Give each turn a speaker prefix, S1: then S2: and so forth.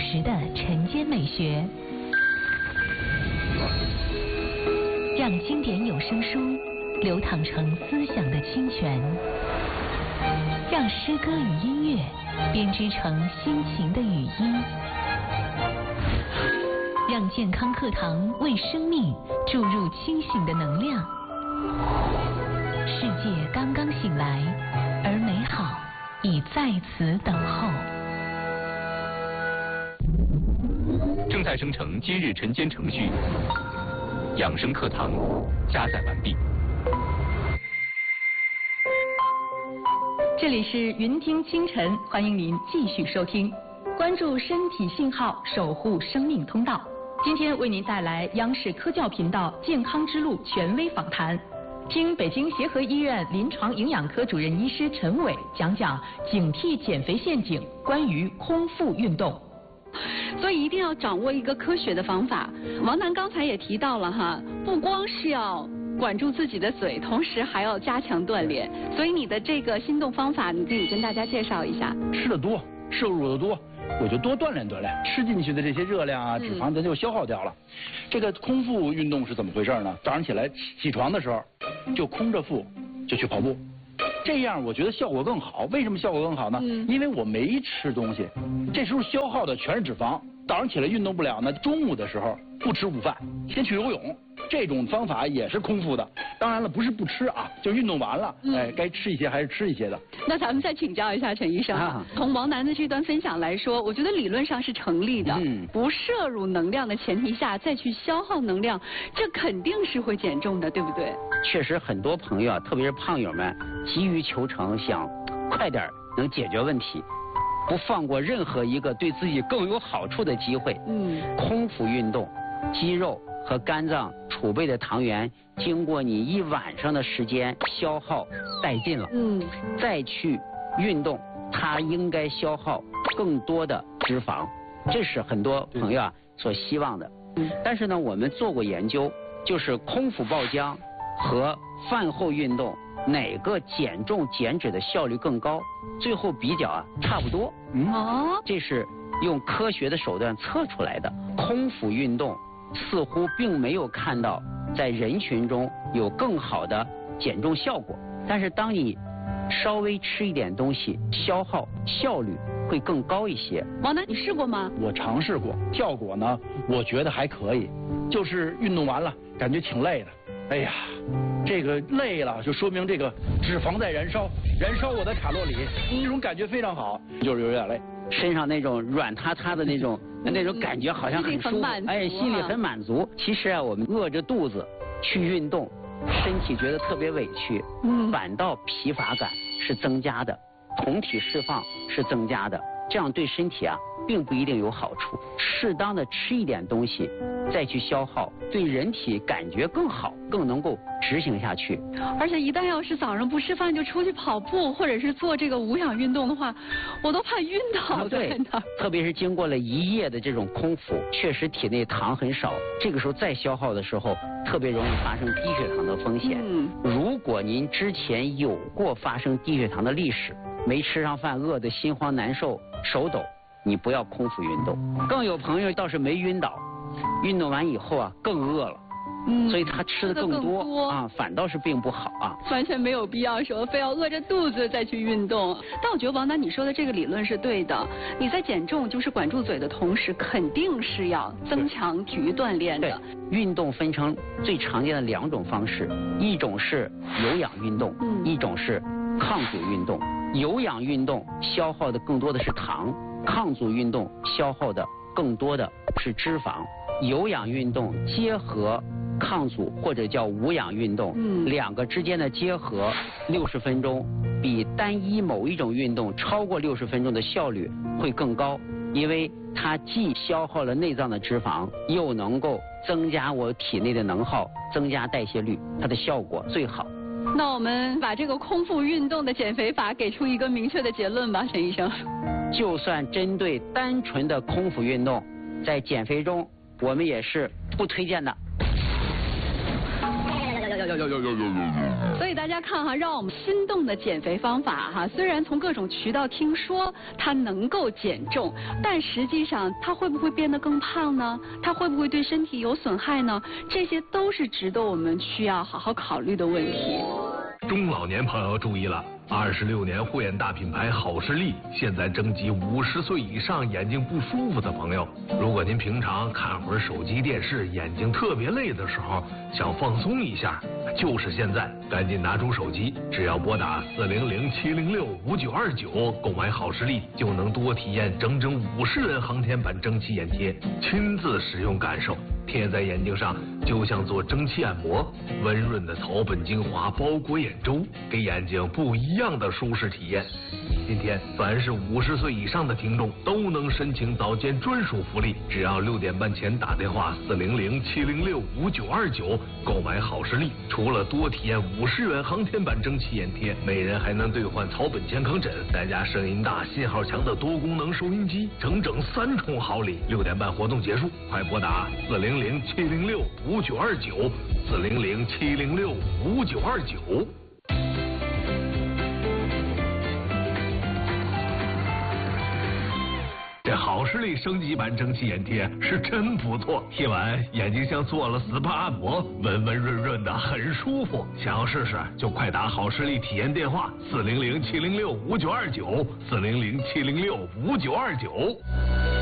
S1: 实的晨间美学，让经典有声书流淌成思想的清泉，让诗歌与音乐编织成心情的语音，让健康课堂为生命注入清醒的能量。世界刚刚醒来，而美好已在此等候。
S2: 正在生成今日晨间程序，养生课堂加载完毕。
S3: 这里是云听清晨，欢迎您继续收听，关注身体信号，守护生命通道。今天为您带来央视科教频道健康之路权威访谈，听北京协和医院临床营养科主任医师陈伟讲讲警惕减肥陷阱，关于空腹运动。
S4: 所以一定要掌握一个科学的方法。王楠刚才也提到了哈，不光是要管住自己的嘴，同时还要加强锻炼。所以你的这个心动方法，你自己跟大家介绍一下。
S5: 吃的多，摄入的多，我就多锻炼锻炼，吃进去的这些热量啊、脂肪咱就消耗掉了。这个空腹运动是怎么回事呢？早上起来起床的时候，就空着腹就去跑步。这样我觉得效果更好。为什么效果更好呢？因为我没吃东西，这时候消耗的全是脂肪。早上起来运动不了呢，中午的时候不吃午饭，先去游泳。这种方法也是空腹的。当然了，不是不吃啊，就运动完了，该吃一些还是吃一些的。
S4: 那咱们再请教一下陈医生，从王楠的这段分享来说，我觉得理论上是成立的。不摄入能量的前提下再去消耗能量，这肯定是会减重的，对不对？
S6: 确实，很多朋友啊，特别是胖友们，急于求成，想快点能解决问题，不放过任何一个对自己更有好处的机会。空腹运动，肌肉和肝脏储备的糖原，经过你一晚上的时间消耗殆尽了。再去运动，它应该消耗更多的脂肪，这是很多朋友啊所希望的。但是呢，我们做过研究，就是空腹爆浆和饭后运动哪个减重减脂的效率更高？最后比较啊差不多。这是用科学的手段测出来的。空腹运动似乎并没有看到在人群中有更好的减重效果，但是当你稍微吃一点东西，消耗效率会更高一些。
S4: 王楠，你试过吗？
S5: 我尝试过，效果呢，我觉得还可以。就是运动完了，感觉挺累的。哎呀，这个累了，就说明这个脂肪在燃烧，燃烧我的卡路里，这种感觉非常好，就是有点累。
S6: 身上那种软塌塌的那种感觉好像很舒服，哎，心里很满足。其实啊，我们饿着肚子去运动，身体觉得特别委屈，反倒疲乏感是增加的，酮体释放是增加的，这样对身体啊并不一定有好处。适当的吃一点东西，再去消耗，对人体感觉更好，更能够执行下去。
S4: 而且一旦要是早上不吃饭就出去跑步，或者是做这个无氧运动的话，我都怕晕倒在那儿。
S6: 特别是经过了一夜的这种空腹，确实体内糖很少，这个时候再消耗的时候，特别容易发生低血糖的风险。如果您之前有过发生低血糖的历史，没吃上饭，饿得心慌难受、手抖，你不要空腹运动。更有朋友倒是没晕倒，运动完以后啊更饿了，所以他吃的更多啊，反倒是并不好啊。
S4: 完全没有必要说非要饿着肚子再去运动。但我觉得王楠你说的这个理论是对的，你在减重就是管住嘴的同时，肯定是要增强体育锻炼的。
S6: 运动分成最常见的两种方式，一种是有氧运动，一种是抗阻运动。有氧运动消耗的更多的是糖，抗阻运动消耗的更多的是脂肪。有氧运动结合抗阻或者叫无氧运动，两个之间的结合60分钟，比单一某一种运动超过60分钟的效率会更高，因为它既消耗了内脏的脂肪，又能够增加我体内的能耗，增加代谢率，它的效果最好。
S4: 那我们把这个空腹运动的减肥法给出一个明确的结论吧，陈医生。
S6: 就算针对单纯的空腹运动，在减肥中我们也是不推荐的。
S4: 所以大家看哈，让我们心动的减肥方法哈，虽然从各种渠道听说它能够减重，但实际上它会不会变得更胖呢？它会不会对身体有损害呢？这些都是值得我们需要好好考虑的问题。
S7: 中老年朋友注意了，26年护眼大品牌好视力现在征集50岁以上眼睛不舒服的朋友。如果您平常看会儿手机电视，眼睛特别累的时候，想放松一下，就是现在，赶紧拿出手机，只要拨打400-706-5929购买好视力，就能多体验整整50元航天版蒸汽眼贴，亲自使用感受。贴在眼睛上就像做蒸汽按摩，温润的草本精华包裹眼周，给眼睛不一样的舒适体验。今天凡是50岁以上的听众都能申请早间专属福利，只要6点半前打电话400-706-5929购买好视力，除了多体验50元航天版蒸汽眼贴，每人还能兑换草本健康枕，再加声音大、信号强的多功能收音机，整整3重好礼。6点半活动结束，快拨打400-706-5929 400-706-5929。这好视力升级版蒸汽眼贴是真不错，贴完眼睛像做了 SPA 按摩，温温润润的，很舒服。想要试试就快打好视力体验电话400-706-5929 400-706-5929。